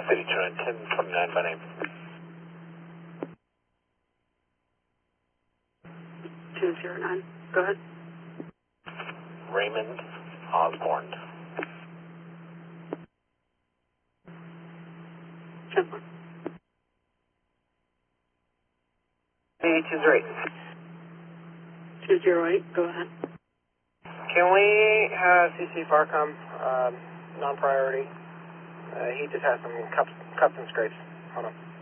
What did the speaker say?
City 1029 by name. 209. Go ahead. Raymond Osborne. 10-4. 208. 208. Go ahead. Can we have CC Farcom, non-priority? He just has some cups and scrapes on him.